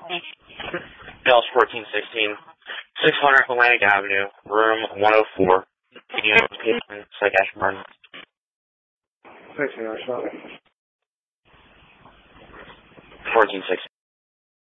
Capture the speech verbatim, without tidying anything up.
Dallas fourteen sixteen, six hundred Atlantic Avenue, room one oh four. Can you have patient Psych Ashburn? Thanks, Ashburn. fourteen sixteen.